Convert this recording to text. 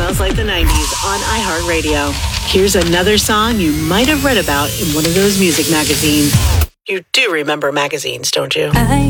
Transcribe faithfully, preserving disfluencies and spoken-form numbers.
Smells Like the nineties on iHeartRadio. Here's another song you might have read about in one of those music magazines. You do remember magazines, don't you? I